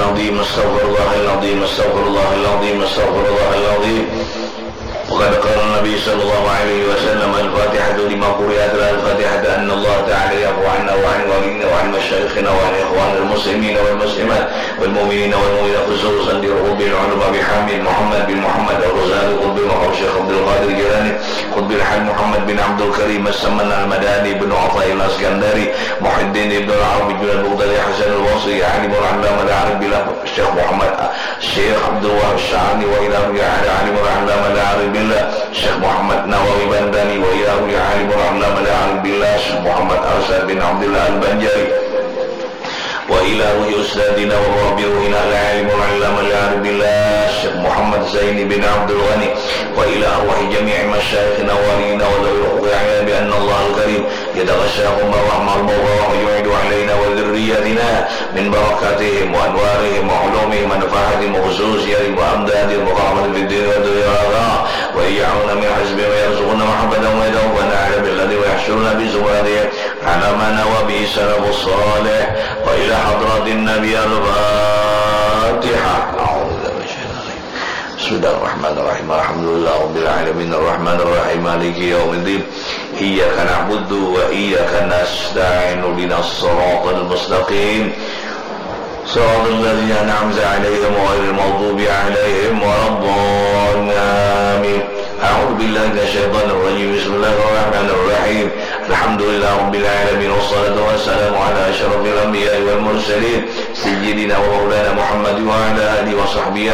العظيم استغفر الله العظيم استغفر الله العظيم استغفر الله العظيم. وقد قال النبي صلى الله عليه وسلم الفاتحة لما قرئت الفاتحة أن الله تعالى يعفو عنا وعن والدينا وعن مشايخنا وعن إخوان المسلمين والمسلمات والمؤمنين والمؤمنات خصوصا لرغوب العلماء بحامد محمد بن محمد الرزاق قطب المحور الشيخ عبد القادر الجيلاني قطب الحاج محمد بن عبد الكريم السمن المداني بن عطاء الاسكندري محي الدين بن العربي بن البغدادي حسن البصري عالم العلامة العارف بالله الشيخ محمد الشيخ عبد الوهاب الشعراني وإلى عالم العلامة العارف بالله الشيخ محمد نووي بنداني وإلى عالم العلامة العارف بالله الشيخ محمد أرشد بن عبد الله البنجري وإلى روح أستاذنا ومربينا العالم العلامة العارف بالله الشيخ محمد زين بن عبد الغني وإلى أرواح جميع مشايخنا وولينا وذوي الحقوق بأن الله الكريم يتغشاهم ورحمة المولى ويعيد علينا وذريتنا من بركاتهم وأنوارهم وعلومهم ونفاحتهم وخصوصيهم وأمدادهم وكرامتهم في الدين والدنيا ويجعلنا من حزبهم ويرزقنا محبتهم ويتوفنا على بالذي ويحشرنا بزمرتهم على ما نوى به السلف الصالح. وإلى حضرة النبي الفاتحة. بسم الله الرحمن الرحيم الحمد لله رب العالمين الرحمن الرحيم مالك يوم الدين إياك نعبد وإياك نستعين اهدنا الصراط المستقيم صراط الذين أنعمت عليهم غير المغضوب عليهم ولا الضالين. أعوذ بالله من الشيطان الرجيم بسم الله الرحمن الرحيم الحمد لله رب العالمين والصلاة والسلام على أشرف الأنبياء والمرسلين سيدنا ومولانا محمد وعلى آله وصحبه